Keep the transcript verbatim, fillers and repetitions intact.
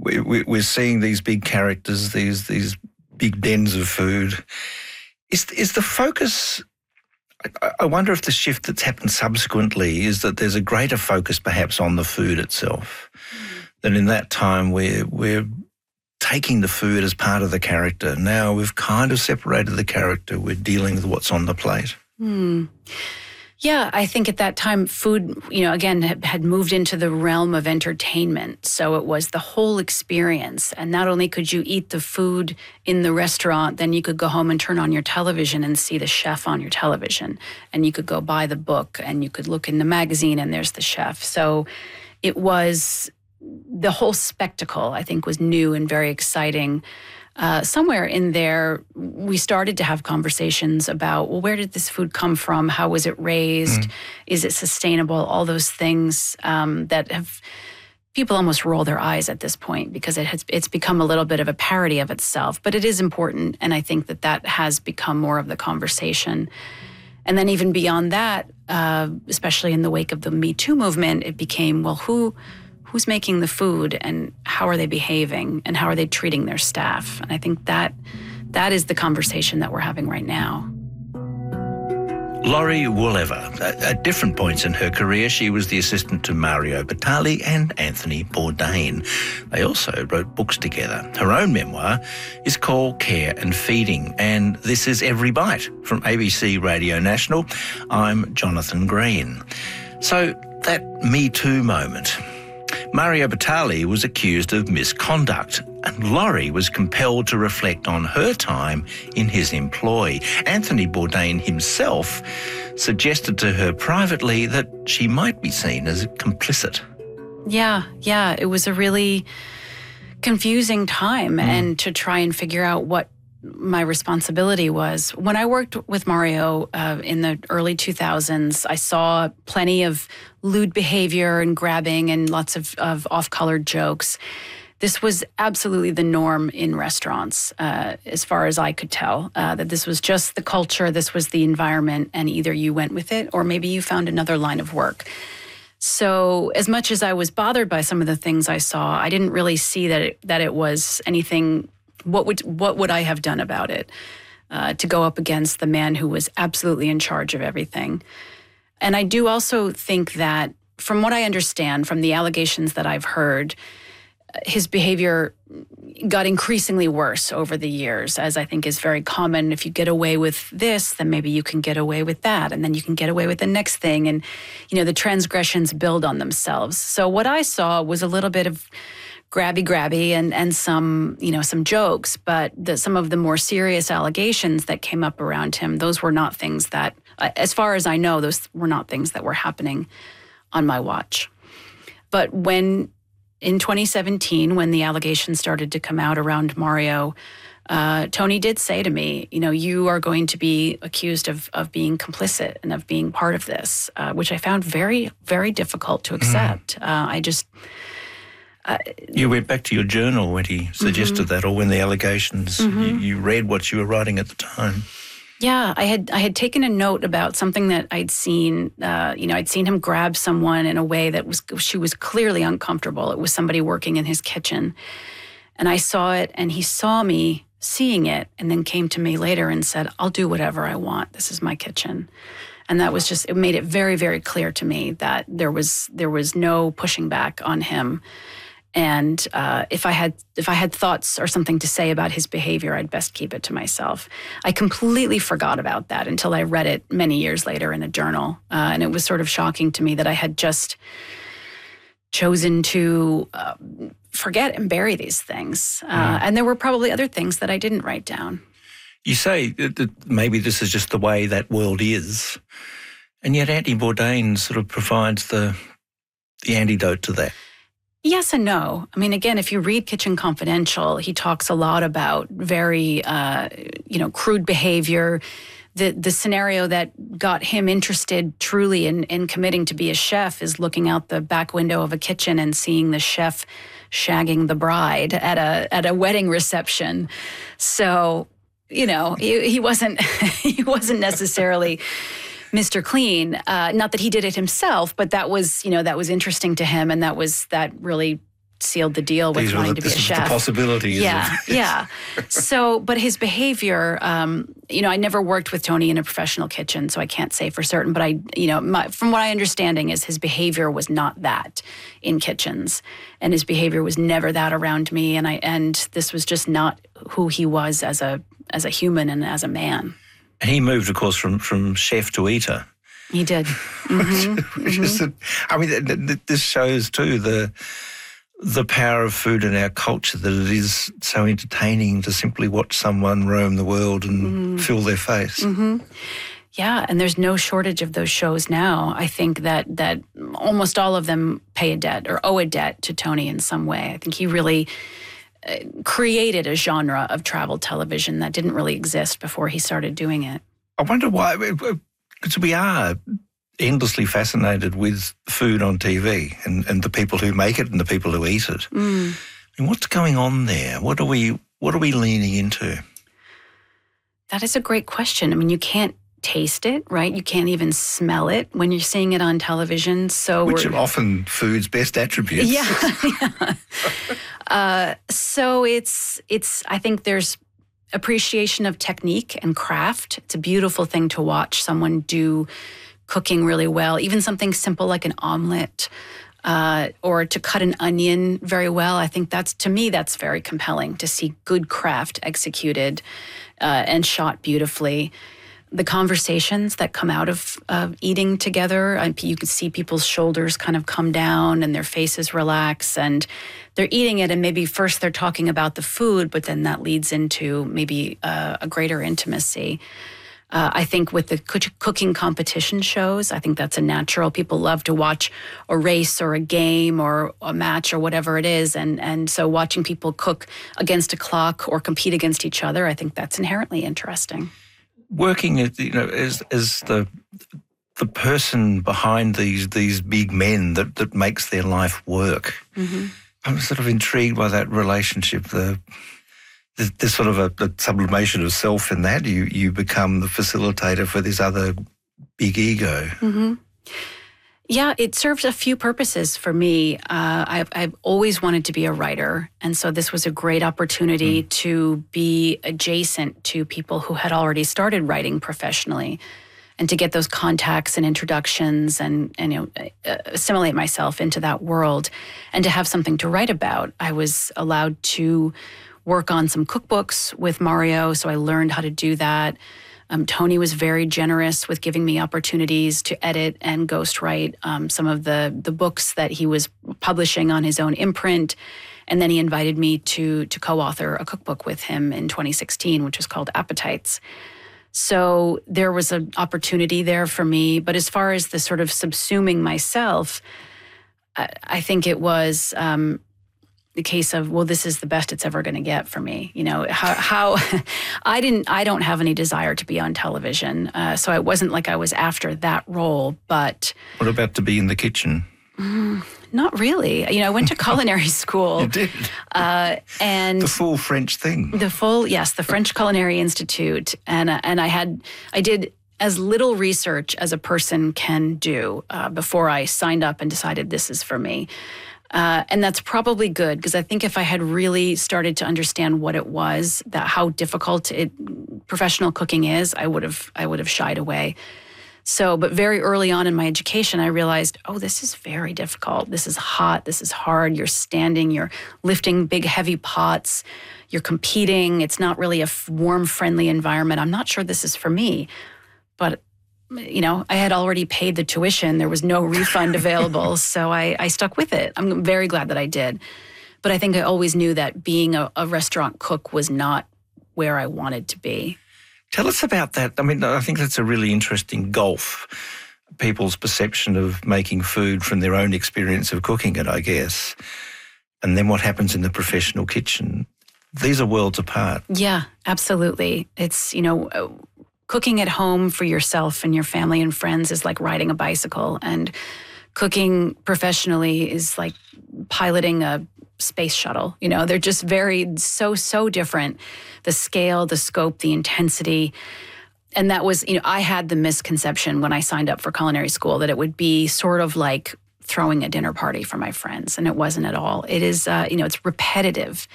we, we, we're seeing these big characters, these these big dens of food. Is is the focus? I, I wonder if the shift that's happened subsequently is that there's a greater focus, perhaps, on the food itself. Mm. That in that time we're we're taking the food as part of the character. Now we've kind of separated the character. We're dealing with what's on the plate. Mm. Yeah, I think at that time, food, you know, again, had moved into the realm of entertainment. So it was the whole experience. And not only could you eat the food in the restaurant, then you could go home and turn on your television and see the chef on your television. And you could go buy the book and you could look in the magazine and there's the chef. So it was, the whole spectacle, I think, was new and very exciting. Uh, somewhere in there, we started to have conversations about, well, where did this food come from? How was it raised? Mm. Is it sustainable? All those things um, that have, people almost roll their eyes at this point because it has, it's become a little bit of a parody of itself. But it is important, and I think that that has become more of the conversation. And then even beyond that, uh, especially in the wake of the Me Too movement, it became, well, who... who's making the food and how are they behaving and how are they treating their staff? And I think that that is the conversation that we're having right now. Laurie Woolever. At different points in her career, she was the assistant to Mario Batali and Anthony Bourdain. They also wrote books together. Her own memoir is called Care and Feeding, and this is Every Bite from A B C Radio National. I'm Jonathan Green. So that Me Too moment. Mario Batali was accused of misconduct, and Laurie was compelled to reflect on her time in his employ. Anthony Bourdain himself suggested to her privately that she might be seen as complicit. Yeah, yeah, it was a really confusing time, mm. and to try and figure out what my responsibility was. When I worked with Mario uh, in the early two thousands, I saw plenty of lewd behavior and grabbing and lots of, of off-colored jokes. This was absolutely the norm in restaurants, uh, as far as I could tell, uh, that this was just the culture, this was the environment, and either you went with it or maybe you found another line of work. So as much as I was bothered by some of the things I saw, I didn't really see that it, that it was anything. What would what would I have done about it uh, to go up against the man who was absolutely in charge of everything? And I do also think that, from what I understand, from the allegations that I've heard, his behavior got increasingly worse over the years, as I think is very common. If you get away with this, then maybe you can get away with that, and then you can get away with the next thing. And, you know, the transgressions build on themselves. So what I saw was a little bit of grabby grabby and, and some, you know, some jokes, but the, some of the more serious allegations that came up around him, those were not things that, as far as I know, those were not things that were happening on my watch. But when, in twenty seventeen, when the allegations started to come out around Mario, uh, Tony did say to me, you know, you are going to be accused of, of being complicit and of being part of this, uh, which I found very, very difficult to accept. Mm. Uh, I just... Uh, you went back to your journal when he suggested mm-hmm. that, or when the allegations, mm-hmm. you, you read what you were writing at the time. Yeah, I had I had taken a note about something that I'd seen. Uh, you know, I'd seen him grab someone in a way that was, she was clearly uncomfortable. It was somebody working in his kitchen. And I saw it, and he saw me seeing it, and then came to me later and said, I'll do whatever I want. This is my kitchen. And that was just, it made it very, very clear to me that there was there was no pushing back on him. And uh, if I had if I had thoughts or something to say about his behavior, I'd best keep it to myself. I completely forgot about that until I read it many years later in a journal. Uh, and it was sort of shocking to me that I had just chosen to uh, forget and bury these things. Uh, mm. And there were probably other things that I didn't write down. You say that maybe this is just the way that world is. And yet Anthony Bourdain sort of provides the the antidote to that. Yes and no. I mean, again, if you read Kitchen Confidential, he talks a lot about very, uh, you know, crude behavior. The the scenario that got him interested truly in, in committing to be a chef is looking out the back window of a kitchen and seeing the chef shagging the bride at a at a wedding reception. So, you know, he, he wasn't he wasn't necessarily Mister Clean. Uh, not that he did it himself, but that was, you know, that was interesting to him, and that was that really sealed the deal with These wanting the, to be a chef. The possibilities. Yeah, yeah. So, but his behavior, um, you know, I never worked with Tony in a professional kitchen, so I can't say for certain. But I, you know, my, from what I understanding is his behavior was not that in kitchens, and his behavior was never that around me. And I, and this was just not who he was as a as a human and as a man. And he moved, of course, from from chef to eater. He did. Mm-hmm. Which is, a, I mean, th- th- this shows too the. the power of food in our culture, that it is so entertaining to simply watch someone roam the world and mm-hmm. fill their face. Mm-hmm. Yeah, and there's no shortage of those shows now. I think that that almost all of them pay a debt or owe a debt to Tony in some way. I think he really uh, created a genre of travel television that didn't really exist before he started doing it. I wonder why, because we are endlessly fascinated with food on T V and, and the people who make it and the people who eat it. Mm. I mean, what's going on there? What are we what are we leaning into? That is a great question. I mean, you can't taste it, right? You can't even smell it when you're seeing it on television. So Which we're, are often food's best attributes. Yeah. yeah. uh, so it's it's I think there's appreciation of technique and craft. It's a beautiful thing to watch someone do cooking really well, even something simple like an omelet uh, or to cut an onion very well. I think that's, to me, that's very compelling to see good craft executed uh, and shot beautifully. The conversations that come out of uh, eating together, you can see people's shoulders kind of come down and their faces relax, and they're eating it, and maybe first they're talking about the food, but then that leads into maybe uh, a greater intimacy. Uh, I think with the cooking competition shows, I think that's a natural. People love to watch a race or a game or a match or whatever it is. And, and so watching people cook against a clock or compete against each other, I think that's inherently interesting. Working, you know, as as the the person behind these these big men that, that makes their life work, mm-hmm. I'm sort of intrigued by that relationship. The There's sort of a, a sublimation of self in that. You you become the facilitator for this other big ego. Mm-hmm. Yeah, it serves a few purposes for me. Uh, I've, I've always wanted to be a writer, and so this was a great opportunity mm. to be adjacent to people who had already started writing professionally, and to get those contacts and introductions, and, and you know, assimilate myself into that world, and to have something to write about. I was allowed to work on some cookbooks with Mario, so I learned how to do that. Um, Tony was very generous with giving me opportunities to edit and ghostwrite um, some of the the books that he was publishing on his own imprint. And then he invited me to to co-author a cookbook with him in twenty sixteen, which was called Appetites. So there was an opportunity there for me. But as far as the sort of subsuming myself, I, I think it was um, the case of, well, this is the best it's ever going to get for me. You know, how, how I didn't, I don't have any desire to be on television. Uh, so it wasn't like I was after that role, but. What about to be in the kitchen? Mm, not really. You know, I went to culinary school. You did? Uh, and the full French thing. The full, yes, the French Culinary Institute. And, uh, and I had, I did as little research as a person can do uh, before I signed up and decided this is for me. Uh, and that's probably good, because I think if I had really started to understand what it was, that how difficult it professional cooking is, I would have I would have shied away. So, but very early on in my education, I realized, oh, this is very difficult. This is hot. This is hard. You're standing. You're lifting big, heavy pots. You're competing. It's not really a warm, friendly environment. I'm not sure this is for me, but. You know, I had already paid the tuition. There was no refund available. So I, I stuck with it. I'm very glad that I did. But I think I always knew that being a, a restaurant cook was not where I wanted to be. Tell us about that. I mean, I think that's a really interesting gulf, people's perception of making food from their own experience of cooking it, I guess, and then what happens in the professional kitchen. These are worlds apart. Yeah, absolutely. It's, you know, cooking at home for yourself and your family and friends is like riding a bicycle, and cooking professionally is like piloting a space shuttle. You know, they're just very, so, so different. The scale, the scope, the intensity. And that was, you know, I had the misconception when I signed up for culinary school that it would be sort of like throwing a dinner party for my friends, and it wasn't at all. It is, uh, you know, it's repetitive.